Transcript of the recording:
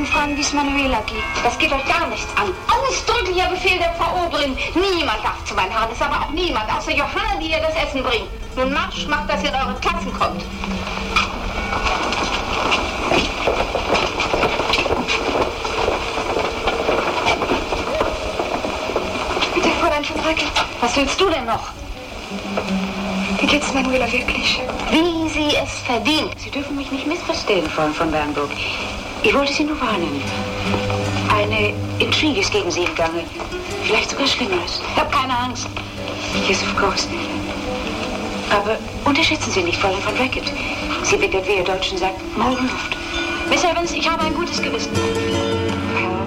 Chefin fragen, wie es Manuela geht. Das geht euch gar nichts an. Ausdrücklicher Befehl der Frau Oberin. Niemand darf zu meinen Hannes, aber auch niemand, außer Johanna, die ihr das Essen bringt. Nun Marsch, macht, dass ihr in eure Klassen kommt. Bitte, Fräulein von Recke. Was willst du denn noch? Wie geht's Manuela wirklich? Wie sie es verdient. Sie dürfen mich nicht missverstehen, Frau von Bernburg. Ich wollte Sie nur warnen. Eine Intrige ist gegen Sie im Gange. Vielleicht sogar Schlimmeres. Ich habe keine Angst. Yes, of course. Aber unterschätzen Sie nicht Fräulein von Racket. Sie wickelt, wie ihr Deutschen sagt, Morgenluft. Miss Evans, ich habe ein gutes Gewissen.